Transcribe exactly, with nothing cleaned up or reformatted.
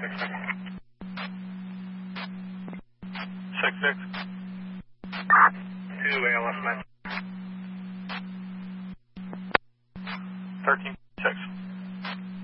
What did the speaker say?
Six six. Two A L S nine. Thirteen.